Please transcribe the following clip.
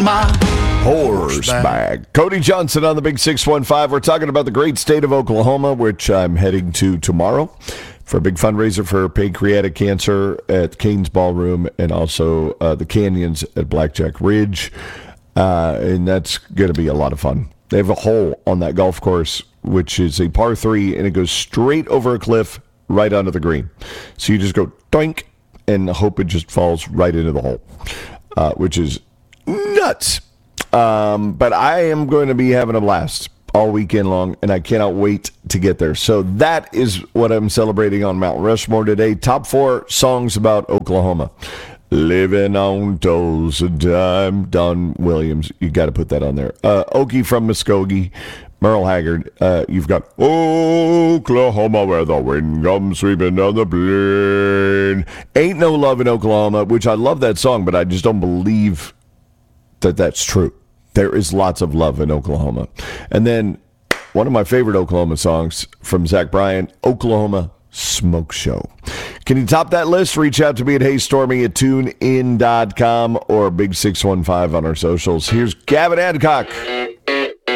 my Horseback. Cody Johnson on the Big 615. We're talking about the great state of Oklahoma, which I'm heading to tomorrow for a big fundraiser for pancreatic cancer at Cain's Ballroom and also the Canyons at Blackjack Ridge. And that's going to be a lot of fun. They have a hole on that golf course, which is a par 3, and it goes straight over a cliff right onto the green. So you just go doink and hope it just falls right into the hole, which is nuts. But I am going to be having a blast all weekend long, and I cannot wait to get there. So that is what I'm celebrating on Mount Rushmore today. Top 4 songs about Oklahoma. Living on Toes a Dime, Don Williams. You got to put that on there. Okie from Muskogee, Merle Haggard. You've got Oklahoma where the wind comes sweeping down the plain. Ain't No Love in Oklahoma, which I love that song, but I just don't believe that that's true. There is lots of love in Oklahoma. And then one of my favorite Oklahoma songs from Zach Bryan, Oklahoma Smoke Show. Can you top that list? Reach out to me at HeyStormy@TuneIn.com or Big 615 on our socials. Here's Gavin Adcock.